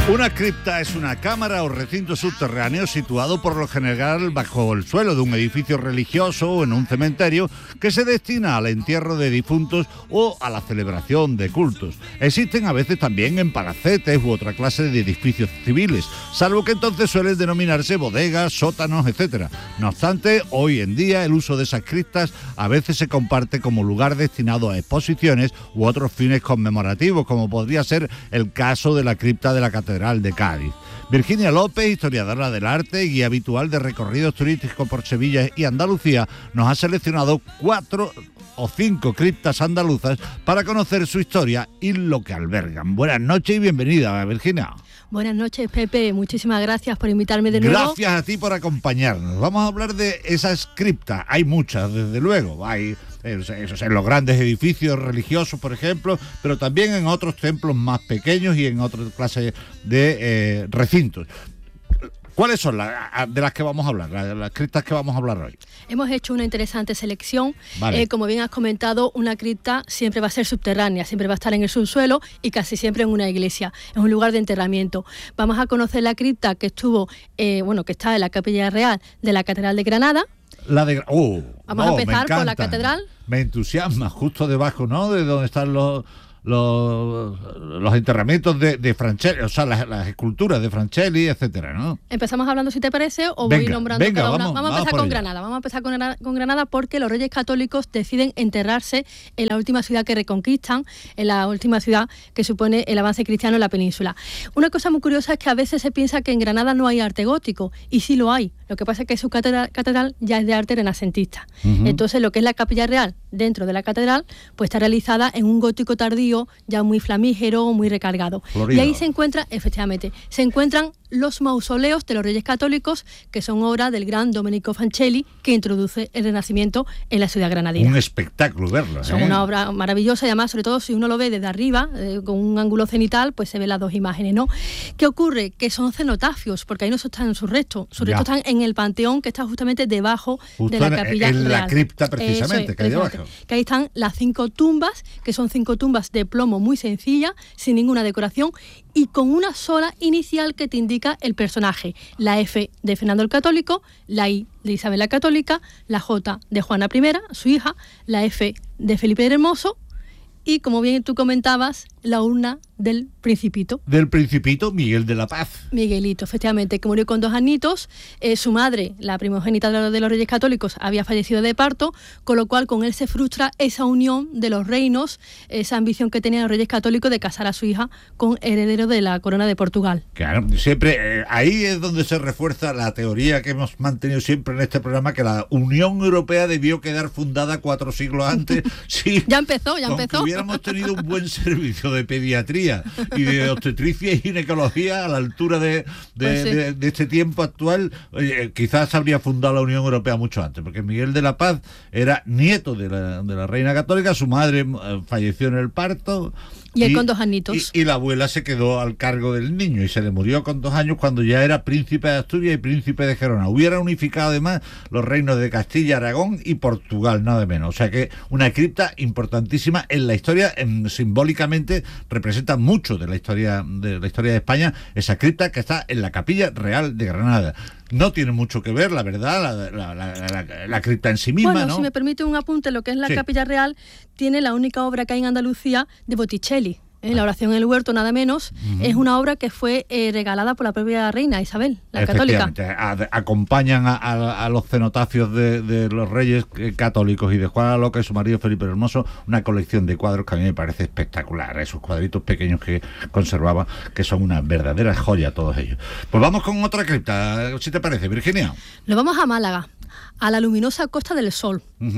Una cripta es una cámara o recinto subterráneo situado por lo general bajo el suelo de un edificio religioso o en un cementerio que se destina al entierro de difuntos o a la celebración de cultos. Existen a veces también en palacetes u otra clase de edificios civiles, salvo que entonces suelen denominarse bodegas, sótanos, etc. No obstante, hoy en día el uso de esas criptas a veces se comparte como lugar destinado a exposiciones u otros fines conmemorativos, como podría ser el caso de la cripta de la Catedral de Cádiz. Virginia López, historiadora del arte y guía habitual de recorridos turísticos por Sevilla y Andalucía, nos ha seleccionado 4 o 5 criptas andaluzas para conocer su historia y lo que albergan. Buenas noches y bienvenida, Virginia. Buenas noches, Pepe. Muchísimas gracias por invitarme de nuevo. Gracias a ti por acompañarnos. Vamos a hablar de esas criptas. Hay muchas, desde luego. Hay en los grandes edificios religiosos, por ejemplo, pero también en otros templos más pequeños y en otras clases de recintos. ¿Cuáles son de las que vamos a hablar, las criptas que vamos a hablar hoy? Hemos hecho una interesante selección. Vale. Como bien has comentado, una cripta siempre va a ser subterránea, siempre va a estar en el subsuelo y casi siempre en una iglesia, en un lugar de enterramiento. Vamos a conocer la cripta que que está en la Capilla Real de la Catedral de Granada. Vamos a empezar por la catedral. Me entusiasma, justo debajo, ¿no?, de donde están los enterramientos de Franchelli, o sea, las esculturas de Franchelli, etcétera, ¿no? Empezamos hablando, si te parece, o voy nombrando cada una. Vamos a empezar con Granada. Vamos a empezar con Granada porque los reyes católicos deciden enterrarse en la última ciudad que reconquistan, en la última ciudad que supone el avance cristiano en la península. Una cosa muy curiosa es que a veces se piensa que en Granada no hay arte gótico, y sí lo hay. Lo que pasa es que su catedral ya es de arte renacentista. Uh-huh. Entonces, lo que es la Capilla Real dentro de la catedral, pues está realizada en un gótico tardío, ya muy flamígero, muy recargado. Florido. Y ahí se encuentran los mausoleos de los reyes católicos, que son obra del gran Domenico Fancelli, que introduce el Renacimiento en la ciudad granadina. Un espectáculo verlo. Son una obra maravillosa, y además, sobre todo, si uno lo ve desde arriba, con un ángulo cenital, pues se ven las dos imágenes, ¿no? ¿Qué ocurre? Que son cenotafios, porque ahí no están sus restos. Sus restos están en el panteón, que está justamente debajo de la capilla en real. La cripta, precisamente, que hay debajo. Que ahí están las 5 tumbas, que son 5 tumbas de plomo muy sencillas, sin ninguna decoración, y con una sola inicial que te indica el personaje. La F de Fernando el Católico, la I de Isabel la Católica, la J de Juana I, su hija, la F de Felipe el Hermoso, y, como bien tú comentabas, la urna del Principito. Del Principito, Miguel de la Paz. Miguelito, efectivamente, que murió con 2 añitos. Su madre, la primogénita de los Reyes Católicos, había fallecido de parto, con lo cual con él se frustra esa unión de los reinos, esa ambición que tenían los Reyes Católicos de casar a su hija con heredero de la corona de Portugal. Claro, siempre ahí es donde se refuerza la teoría que hemos mantenido siempre en este programa, que la Unión Europea debió quedar fundada 4 siglos antes. Sí, ya empezó. Que hubiéramos tenido un buen servicio de pediatría y de obstetricia y ginecología a la altura de este tiempo actual, quizás habría fundado la Unión Europea mucho antes, porque Miguel de la Paz era nieto de la reina católica, su madre falleció en el parto. Y él con 2 añitos. Y la abuela se quedó al cargo del niño y se le murió con 2 años, cuando ya era príncipe de Asturias y príncipe de Gerona. Hubiera unificado además los reinos de Castilla, Aragón y Portugal, nada menos. O sea que una cripta importantísima en la historia, simbólicamente representa mucho de la historia de España, esa cripta que está en la Capilla Real de Granada. No tiene mucho que ver, la verdad, la cripta en sí misma, bueno, ¿no? Si me permite un apunte, lo que es la Capilla Real tiene la única obra que hay en Andalucía de Botticelli. La oración en el huerto, nada menos, es una obra que fue regalada por la propia reina Isabel, la católica. Acompañan a los cenotafios de los reyes católicos y de Juana Loca y su marido Felipe el Hermoso, una colección de cuadros que a mí me parece espectacular, esos cuadritos pequeños que conservaba, que son una verdadera joya todos ellos. Pues vamos con otra cripta, si te parece, Virginia. Nos vamos a Málaga, a la luminosa Costa del Sol.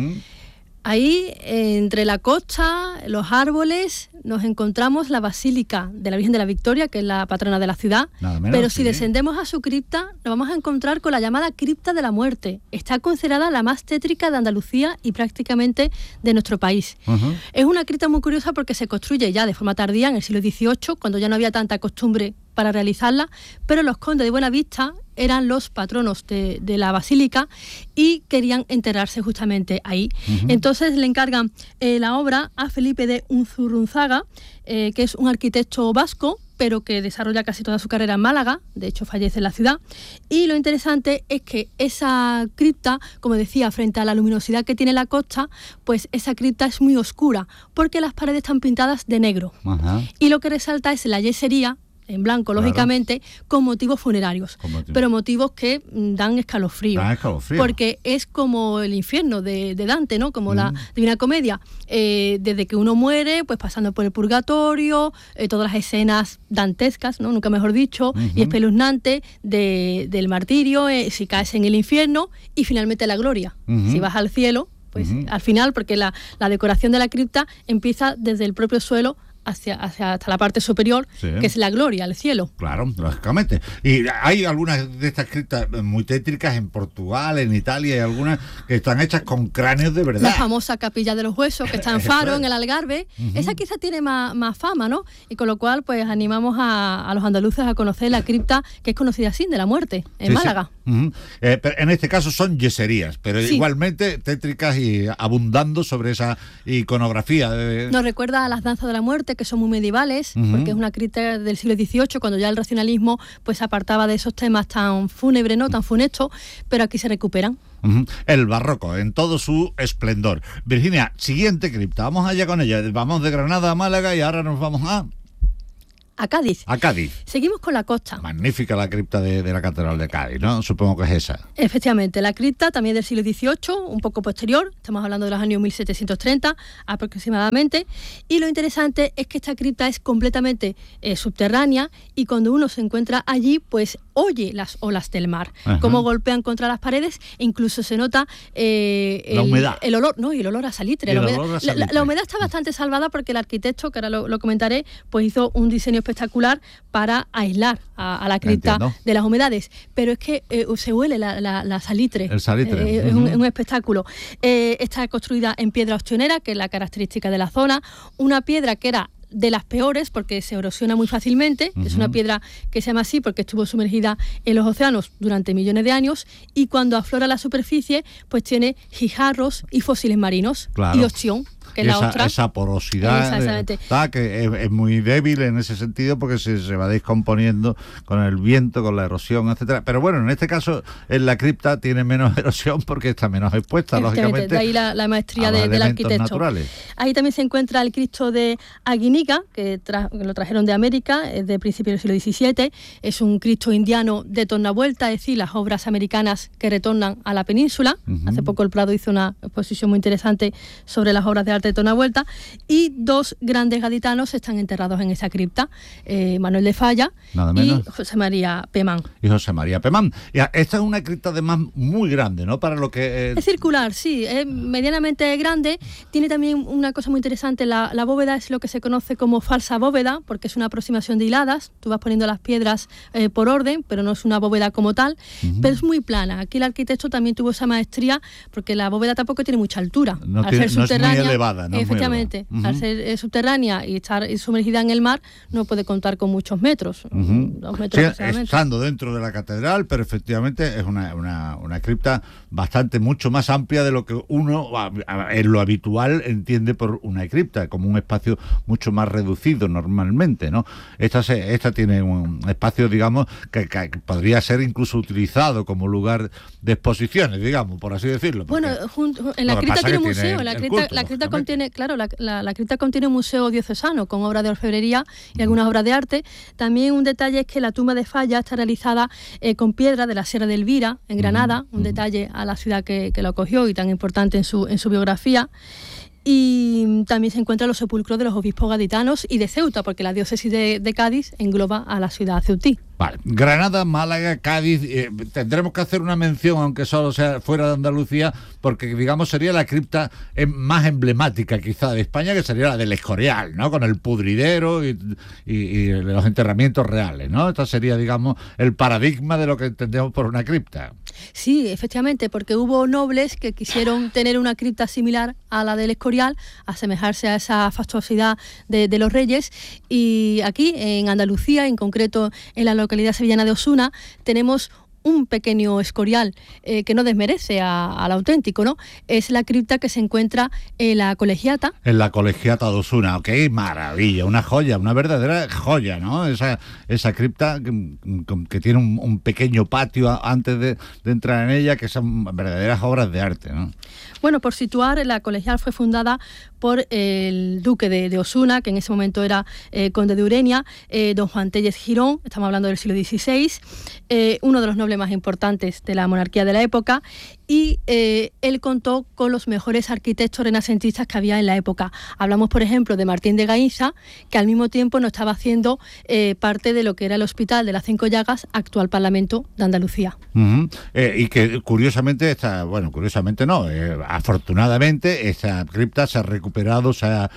Ahí, entre la costa, los árboles, nos encontramos la Basílica de la Virgen de la Victoria, que es la patrona de la ciudad. Nada menos, pero si descendemos a su cripta, nos vamos a encontrar con la llamada Cripta de la Muerte. Está considerada la más tétrica de Andalucía y prácticamente de nuestro país. Es una cripta muy curiosa porque se construye ya de forma tardía, en el siglo XVIII, cuando ya no había tanta costumbre para realizarla, pero los condes de Buenavista eran los patronos de la basílica y querían enterrarse justamente ahí. Entonces le encargan la obra a Felipe de Unzurrunzaga, que es un arquitecto vasco, pero que desarrolla casi toda su carrera en Málaga, de hecho fallece en la ciudad. Y lo interesante es que esa cripta, como decía, frente a la luminosidad que tiene la costa, pues esa cripta es muy oscura, porque las paredes están pintadas de negro. Ajá. Y lo que resalta es la yesería, en blanco, claro, lógicamente, con motivos funerarios, pero motivos que dan escalofrío, porque es como el infierno de Dante, ¿no? Como la Divina Comedia, desde que uno muere, pues pasando por el purgatorio, todas las escenas dantescas, ¿no? Nunca mejor dicho, y espeluznante del martirio, si caes en el infierno, y finalmente la gloria, si vas al cielo, pues al final, porque la decoración de la cripta empieza desde el propio suelo hasta la parte superior, sí, que es la gloria, el cielo. Claro, lógicamente. Y hay algunas de estas criptas muy tétricas en Portugal, en Italia, y algunas que están hechas con cráneos de verdad. La famosa Capilla de los Huesos, que está en Faro, en el Algarve, esa quizá tiene más fama, ¿no? Y con lo cual, pues animamos a los andaluces a conocer la cripta, que es conocida así, de la muerte, en Málaga. Sí. Pero en este caso son yeserías, pero igualmente tétricas y abundando sobre esa iconografía. Nos recuerda a las danzas de la muerte, que son muy medievales, porque es una cripta del siglo XVIII, cuando ya el racionalismo pues se apartaba de esos temas tan fúnebres, ¿no? Tan funestos, pero aquí se recuperan. El barroco en todo su esplendor. Virginia, siguiente cripta, vamos allá con ella. Vamos de Granada a Málaga y ahora nos vamos a Cádiz. A Cádiz. Seguimos con la costa. Magnífica la cripta de la Catedral de Cádiz, ¿no? Supongo que es esa. Efectivamente, la cripta también del siglo XVIII, un poco posterior, estamos hablando de los años 1730 aproximadamente, y lo interesante es que esta cripta es completamente subterránea, y cuando uno se encuentra allí, pues oye las olas del mar, cómo golpean contra las paredes, e incluso se nota la humedad. El olor, ¿no? Y el olor a salitre. La humedad está bastante salvada porque el arquitecto, que ahora lo comentaré, pues hizo un diseño espectacular para aislar a la cripta de las humedades, pero es que se huele la salitre. El salitre. Es un espectáculo. Está construida en piedra ostionera, que es la característica de la zona, una piedra que era de las peores porque se erosiona muy fácilmente, es una piedra que se llama así porque estuvo sumergida en los océanos durante millones de años, y cuando aflora la superficie pues tiene guijarros y fósiles marinos, y ostión, que es la ostra. Esa porosidad que es muy débil en ese sentido porque se va descomponiendo con el viento, con la erosión, etcétera. Pero bueno, en este caso en la cripta tiene menos erosión porque está menos expuesta, lógicamente. De ahí la maestría del arquitecto. Naturales. Ahí también se encuentra el Cristo de Aguinica, que lo trajeron de América, es de principios del siglo XVII. Es un Cristo indiano de tornavuelta, es decir, las obras americanas que retornan a la península. Hace poco el Prado hizo una exposición muy interesante sobre las obras de arte de tornavuelta, y dos grandes gaditanos están enterrados en esa cripta, Manuel de Falla y José María Pemán. Esta es una cripta además muy grande, ¿no? Para lo que es circular, sí, es medianamente grande. Tiene también una cosa muy interesante, la bóveda es lo que se conoce como falsa bóveda, porque es una aproximación de hiladas, tú vas poniendo las piedras por orden, pero no es una bóveda como tal, pero es muy plana. Aquí el arquitecto también tuvo esa maestría, porque la bóveda tampoco tiene mucha altura, al ser subterránea, es muy elevada. Efectivamente, al ser subterránea y estar sumergida en el mar, no puede contar con muchos metros, 2 metros aproximadamente. Estando dentro de la catedral, pero efectivamente es una cripta mucho más amplia de lo que uno en lo habitual entiende por una cripta, como un espacio mucho más reducido normalmente, ¿no? Esta tiene un espacio, digamos, que podría ser incluso utilizado como lugar de exposiciones, digamos, por así decirlo. Bueno, en la cripta tiene un museo, la cripta contiene, claro, la cripta contiene un museo diocesano con obras de orfebrería y algunas obras de arte. También un detalle es que la tumba de Falla está realizada con piedra de la Sierra de Elvira, en Granada, un detalle a la ciudad que lo acogió y tan importante en su biografía. Y también se encuentran los sepulcros de los obispos gaditanos y de Ceuta, porque la diócesis de Cádiz engloba a la ciudad ceutí. Vale, Granada, Málaga, Cádiz, tendremos que hacer una mención, aunque solo sea fuera de Andalucía, porque digamos sería la cripta más emblemática quizá de España, que sería la del Escorial, ¿no? Con el pudridero y los enterramientos reales, ¿no? Esta sería, digamos, el paradigma de lo que entendemos por una cripta. Sí, efectivamente, porque hubo nobles que quisieron tener una cripta similar a la del Escorial, asemejarse a esa fastuosidad de los reyes, y aquí en Andalucía, en concreto en la localidad sevillana de Osuna, tenemos un pequeño escorial que no desmerece al auténtico, ¿no? Es la cripta que se encuentra en la Colegiata. En la Colegiata de Osuna, ¡qué maravilla! Una joya, una verdadera joya, ¿no? Esa cripta que tiene un pequeño patio antes de entrar en ella, que son verdaderas obras de arte, ¿no? Bueno, por situar, la Colegiata fue fundada por el duque de Osuna, que en ese momento era conde de Urenia, don Juan Tellez Girón, estamos hablando del siglo XVI, uno de los nobles más importantes de la monarquía de la época, y él contó con los mejores arquitectos renacentistas que había en la época. Hablamos, por ejemplo, de Martín de Gainza, que al mismo tiempo nos estaba haciendo parte de lo que era el Hospital de las Cinco Llagas, actual Parlamento de Andalucía. Uh-huh. Y que curiosamente, afortunadamente, esta cripta se ha recuperado, se ha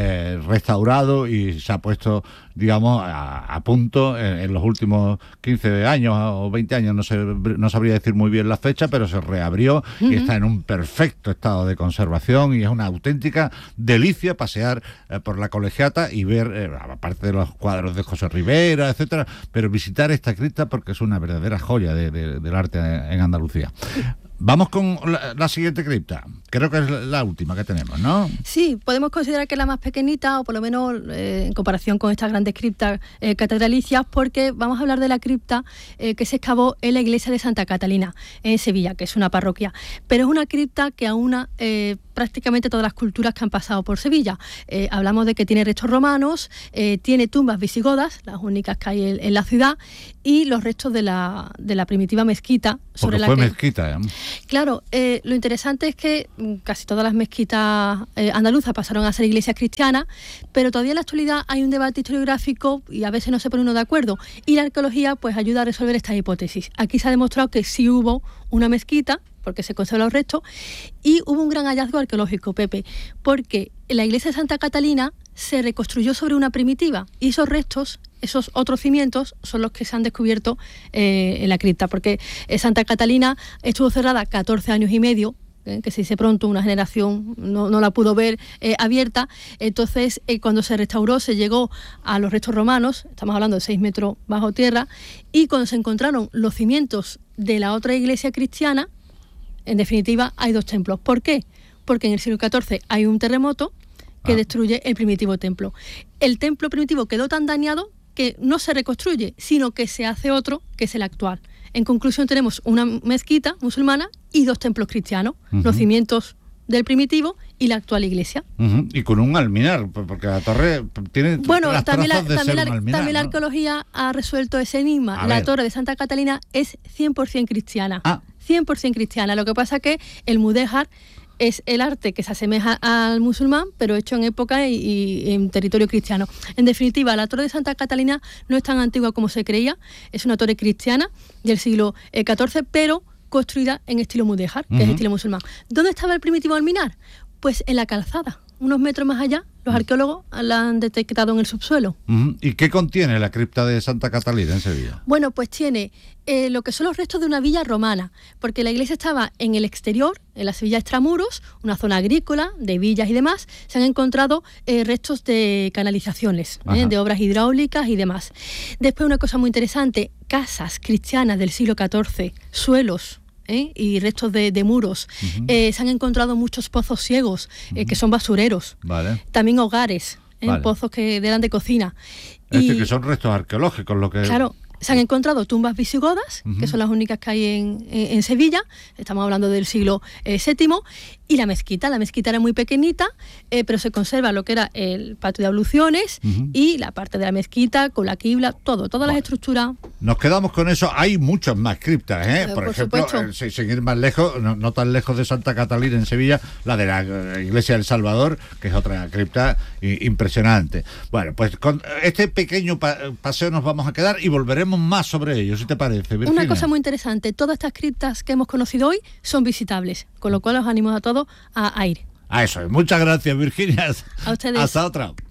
restaurado y se ha puesto, digamos, a punto en los últimos 15 años o 20 años, no sabría decir muy bien la fecha, pero se reabrió y está en un perfecto estado de conservación y es una auténtica delicia pasear por la Colegiata y ver, aparte de los cuadros de José Rivera, etcétera, pero visitar esta cripta porque es una verdadera joya del arte en Andalucía. Vamos con la siguiente cripta. Creo que es la última que tenemos, ¿no? Sí, podemos considerar que es la más pequeñita, o por lo menos en comparación con estas grandes criptas catedralicias, porque vamos a hablar de la cripta que se excavó en la iglesia de Santa Catalina, en Sevilla, que es una parroquia. Pero es una cripta que aúna prácticamente todas las culturas que han pasado por Sevilla. Hablamos de que tiene restos romanos, tiene tumbas visigodas, las únicas que hay en la ciudad, y los restos de la primitiva mezquita. Porque fue mezquita, ¿eh? Claro, lo interesante es que casi todas las mezquitas andaluzas pasaron a ser iglesias cristianas, pero todavía en la actualidad hay un debate historiográfico y a veces no se pone uno de acuerdo, y la arqueología pues ayuda a resolver esta hipótesis. Aquí se ha demostrado que sí hubo una mezquita, porque se conservan los restos, y hubo un gran hallazgo arqueológico, Pepe, porque la iglesia de Santa Catalina se reconstruyó sobre una primitiva, y esos restos, esos otros cimientos, son los que se han descubierto en la cripta, porque Santa Catalina estuvo cerrada 14 años y medio, que se dice pronto, una generación no la pudo ver abierta. Entonces, cuando se restauró, se llegó a los restos romanos, estamos hablando de 6 metros bajo tierra, y cuando se encontraron los cimientos de la otra iglesia cristiana, en definitiva, hay 2 templos. ¿Por qué? Porque en el siglo XIV hay un terremoto que destruye el primitivo templo. El templo primitivo quedó tan dañado que no se reconstruye, sino que se hace otro, que es el actual. En conclusión, tenemos una mezquita musulmana y 2 templos cristianos, los cimientos del primitivo y la actual iglesia. Y con un alminar, porque la torre tiene las también trazas de ser un alminar, también la ¿no? arqueología ha resuelto ese enigma. La torre de Santa Catalina es 100% cristiana. 100% cristiana. Lo que pasa es que el mudéjar es el arte que se asemeja al musulmán, pero hecho en época y en territorio cristiano. En definitiva, la torre de Santa Catalina no es tan antigua como se creía, es una torre cristiana del siglo XIV, pero construida en estilo mudéjar, que es estilo musulmán. ¿Dónde estaba el primitivo alminar? Pues en la calzada, unos metros más allá. Los arqueólogos la han detectado en el subsuelo. ¿Y qué contiene la cripta de Santa Catalina en Sevilla? Bueno, pues tiene lo que son los restos de una villa romana, porque la iglesia estaba en el exterior, en la Sevilla extramuros, una zona agrícola, de villas y demás. Se han encontrado restos de canalizaciones, de obras hidráulicas y demás. Después, una cosa muy interesante, casas cristianas del siglo XIV, suelos, y restos de muros. Se han encontrado muchos pozos ciegos, que son basureros. Vale. También hogares, pozos que eran de cocina. Que son restos arqueológicos, lo que... Claro. Se han encontrado tumbas visigodas, que son las únicas que hay en Sevilla, estamos hablando del siglo VII, y la mezquita era muy pequeñita, pero se conserva lo que era el patio de abluciones y la parte de la mezquita con la quibla, todas las estructuras. Nos quedamos con eso. Hay muchas más criptas, por ejemplo, sin ir más lejos, no tan lejos de Santa Catalina en Sevilla, la de la iglesia del Salvador, que es otra cripta impresionante. Bueno, pues con este pequeño paseo nos vamos a quedar y volveremos más sobre ello, si te parece, Virginia. Una cosa muy interesante, todas estas criptas que hemos conocido hoy son visitables, con lo cual os animo a todos a ir. A eso es. Muchas gracias, Virginia. A ustedes. Hasta otra.